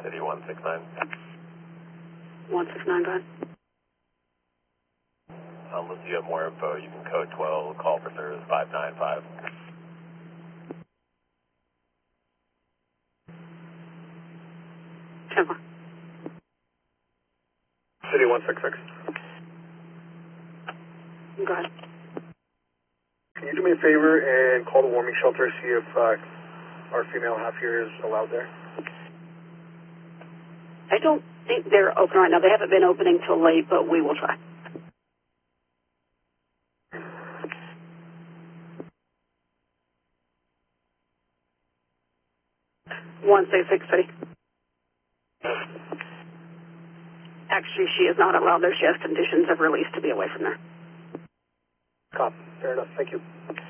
City 169. 169, go ahead. Unless you have more info, you can code 12, call for service 595. Tampa. City 166. Go ahead. Can you do me a favor and call the warming shelter, see if our female half here is allowed there? I don't think they're open right now. They haven't been opening till late, but we will try. One six six City. Actually, she is not allowed there. She has conditions of release to be away from there. Copy. Fair enough. Thank you.